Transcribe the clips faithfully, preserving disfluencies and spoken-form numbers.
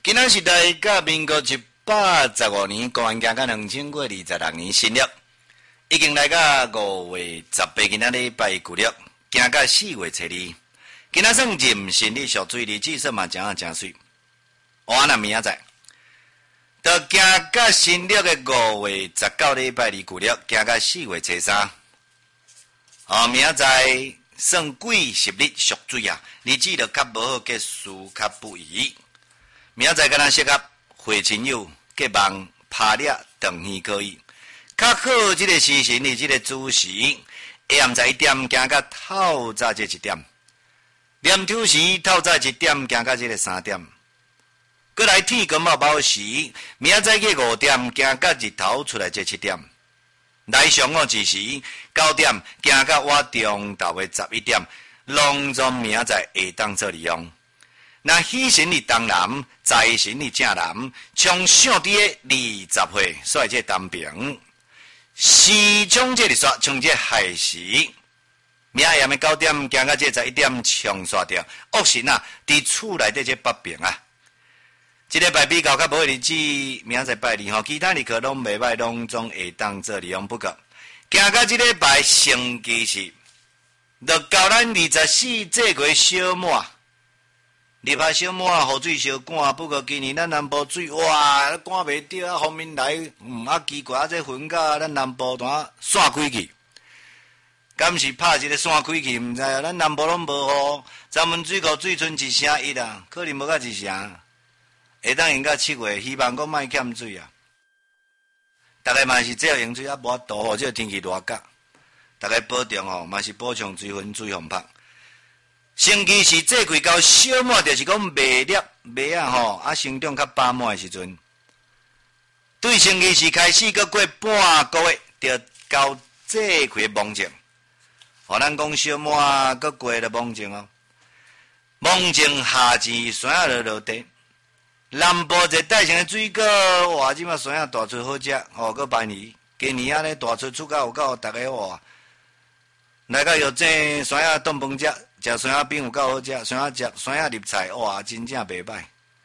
今仔时代甲民国一百十五年，公元行到两千过二十六年新历，已经来到五月十八，今仔礼拜旧历，行到四月初二。今仔算壬申日属水，日子算嘛正啊正水。我那明仔载，就行到新历的五月十九礼拜二旧历，行到四月初三。哦，明仔载算癸十日属水啊，日子就较无好，结束较不宜。明仔载敢若适合会亲友结盟拍猎长鱼可以。较好即个时辰是即个子时，下暗十一点行到透早这一点，念头时透早一点行到即个三点。过来天光冒冒时，明仔载个五点行到日头出来这七点。来上午之时九点行到我中昼的十一点，拢总明仔载下当做利用。那喜神日东南，财神日正南，从上帝的二十岁率这东平，时冲这日煞，冲这亥时，明暗的九点行到这十一点，冲煞掉恶神啊，伫厝内底这北平啊。这个拜比较较无日子，明仔载拜二吼，其他日课拢袂歹，拢总会当做利用不过。行到这个拜星期日，就到咱二十四这月小满。入下小满，雨水小干，不过今年咱南部水哇，干袂着啊！方面来，嗯啊奇怪啊，这云甲咱南部单散开去，敢是拍一个散开去？毋知啊，咱南部拢无雨，咱们水库水剩一成一啊，可能无甲一成，会当用到七月，希望讲莫欠水啊。大家嘛是只要用水啊，无法度哦，这个天气热甲，大家保重哦，嘛是补充水分、水分拍。星期是这季到小满，就是讲麦粒麦啊吼，啊生长较饱满的时阵。对星期是开始，搁过半个月，就到这季蒙晴。互咱讲小满，搁过了蒙晴哦。蒙晴夏至，山啊落落地。南部热带性的水果，哇，即马山啊大出好食，吼，搁拜年，今年啊咧大出出到有够，逐个哇，来到有这山啊冻饭食。食山仔饼有够好食，山仔食山仔入菜，哇，真正袂歹。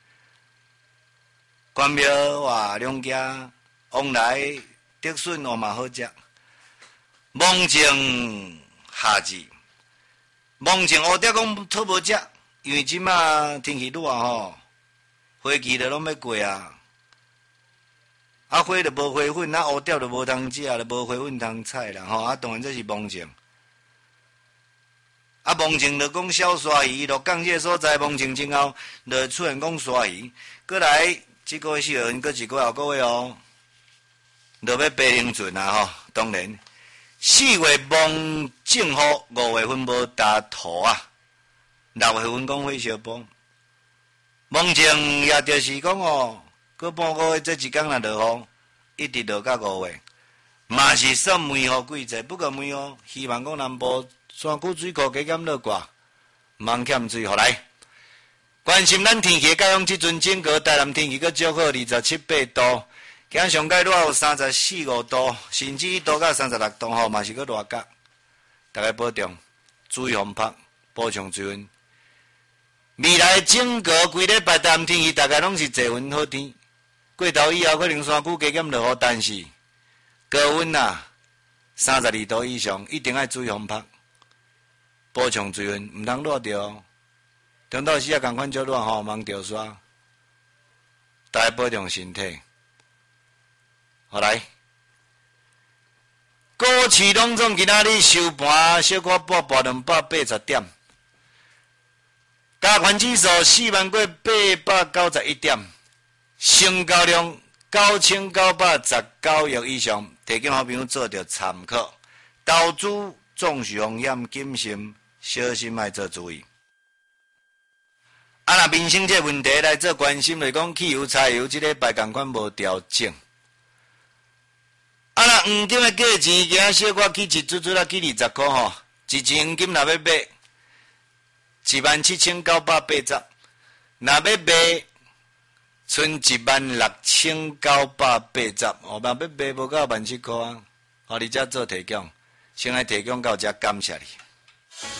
关庙哇，两家往来竹笋哇嘛好食。蒙晴夏至，蒙晴乌蝶讲讨无食，因为即马天气热吼，花期就拢要过啊。啊，花就无花粉，啊乌蝶就无通食，就无花粉通采啦吼。啊，当然这是蒙晴。啊，蒙晴就讲小鲨鱼，落港这个所在蒙晴之后，就出现讲鲨鱼。过来，这个四月份，过一个后个月哦，就要白龙船啊吼。当然，四月蒙正好，五月份无大土啊，六月份讲火烧崩。蒙晴也就是讲哦，过半个月这一天若落雨，一直落到五月，嘛是算梅雨季节。不过梅雨，希望讲南部。山区水库加减落挂，茫欠水，互来。关心咱天气，解放即阵整个台南天气阁足好，二十七八度，今日上界热有三十四五度，甚至度到三十六度吼，嘛是阁热甲。大家保重，注意风拍，补充水分。未来整个规礼拜台南天气，大概拢是侪云好天。过头以后可能山区加减落雨，但是高温啊，三十二度以上，一定要注意风拍。补充水分，毋通热着。中昼时啊，共款足热吼，忙着刷。大家保重身体。好来，股市拢总今仔日收盘小可报报两百八十点，加权指数四万过八百九十一点，成交量九千九百十九亿以上，提供好朋友做着参考。投资总是风险谨慎。小心莫做注意。啊，若民生这问题来做关心来讲，汽油、柴油这礼拜共款无调整。啊，若黄金的价钱今仔小可起一注注啊，起二十块吼，一斤黄金若要买一万七千九百八十，若要卖剩一万六千九百八十，哦，若要卖无到万七块啊，互你遮做提供，先来提供到遮，感谢你。